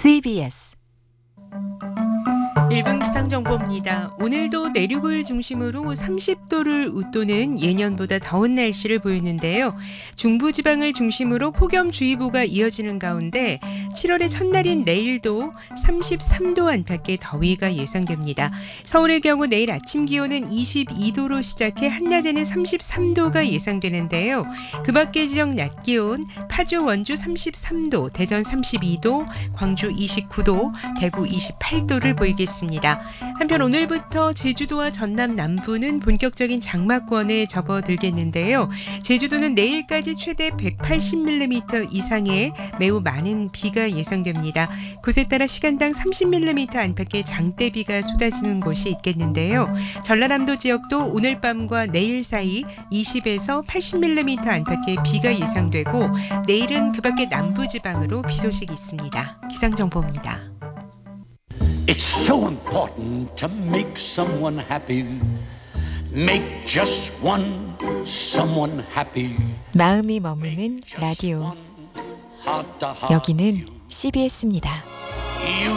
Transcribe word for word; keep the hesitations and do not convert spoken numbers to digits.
씨비에스 일 분 기상정보입니다. 오늘도 내륙을 중심으로 삼십 도를 웃도는 예년보다 더운 날씨를 보이는데요. 중부지방을 중심으로 폭염주의보가 이어지는 가운데 칠월의 첫날인 내일도 삼십삼 도 안팎의 더위가 예상됩니다. 서울의 경우 내일 아침 기온은 이십이 도로 시작해 한낮에는 삼십삼 도가 예상되는데요. 그 밖의 지역 낮 기온 파주, 원주 삼십삼 도, 대전 삼십이 도, 광주 이십구 도, 대구 이십팔 도를 보이겠습니다. 한편 오늘부터 제주도와 전남 남부는 본격적인 장마권에 접어들겠는데요. 제주도는 내일까지 최대 백팔십 밀리미터 이상의 매우 많은 비가 예상됩니다. 곳에 따라 시간당 삼십 밀리미터 안팎의 장대비가 쏟아지는 곳이 있겠는데요. 전라남도 지역도 오늘 밤과 내일 사이 이십에서 팔십 밀리미터 안팎의 비가 예상되고 내일은 그 밖의 남부지방으로 비 소식이 있습니다. 기상정보입니다. It's so important to make someone happy. Make just one someone happy. 마음이 머무는 라디오. 여기는 씨비에스입니다.